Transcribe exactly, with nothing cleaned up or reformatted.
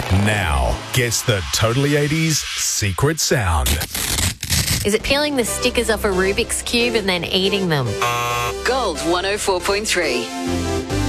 Now, guess the Totally eighties secret sound. Is it peeling the stickers off a Rubik's Cube and then eating them? Gold one oh four point three.